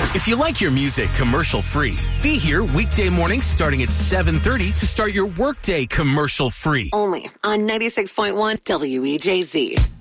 If you like your music commercial-free, be here weekday mornings starting at 7:30 to start your workday commercial-free. Only on 96.1 WEJZ.